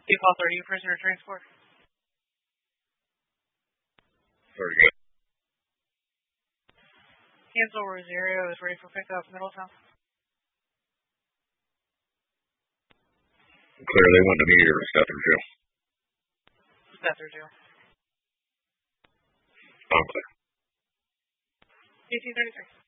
Default 30, prisoner transport. Very good. Cancel Rosario is ready for pickup, Middletown. Clear, they want to meet or step through jail? Step through jail. I'm clear. 1833.